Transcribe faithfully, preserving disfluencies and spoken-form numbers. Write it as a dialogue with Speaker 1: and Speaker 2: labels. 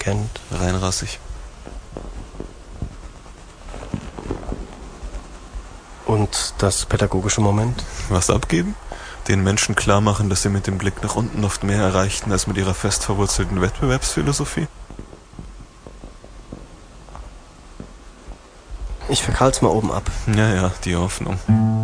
Speaker 1: intelligent.
Speaker 2: Reinrassig.
Speaker 1: Und das pädagogische Moment?
Speaker 2: Was abgeben? Den Menschen klar machen, dass sie mit dem Blick nach unten oft mehr erreichten als mit ihrer fest verwurzelten Wettbewerbsphilosophie?
Speaker 1: Ich verkahl's mal oben ab.
Speaker 2: Ja, ja, die Hoffnung.